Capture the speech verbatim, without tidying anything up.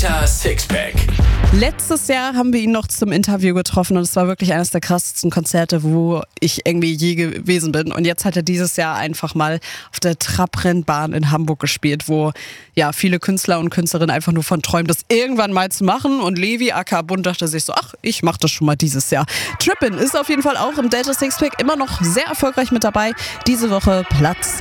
Delta Sixpack. Letztes Jahr haben wir ihn noch zum Interview getroffen und es war wirklich eines der krassesten Konzerte, wo ich irgendwie je gewesen bin. Und jetzt hat er dieses Jahr einfach mal auf der Trabrennbahn in Hamburg gespielt, wo ja viele Künstler und Künstlerinnen einfach nur von träumen, das irgendwann mal zu machen. Und Levi aka Bund dachte sich so, ach, ich mach das schon mal dieses Jahr. Trippin ist auf jeden Fall auch im Delta Sixpack immer noch sehr erfolgreich mit dabei. Diese Woche Platz